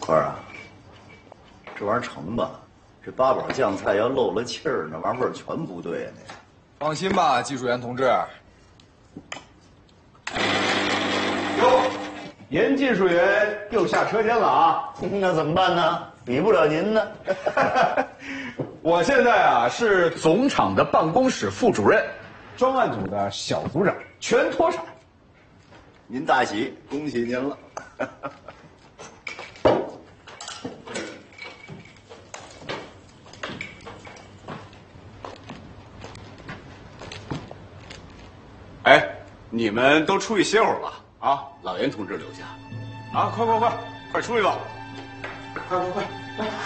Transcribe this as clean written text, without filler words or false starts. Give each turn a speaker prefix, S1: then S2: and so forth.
S1: 官啊，这玩意儿成吧？这八宝酱菜要漏了气儿，那玩意儿味儿全不对啊！那
S2: 放心吧，技术员同志。
S3: 哟，严技术员又下车间了啊！
S1: 那怎么办呢？比不了您呢。
S3: 我现在啊是总厂的办公室副主任，专案组的小组长，全脱产。
S1: 您大喜，恭喜您了。
S4: 哎，你们都出去歇会儿吧。啊，老严同志留下。啊，快出去吧！快！来。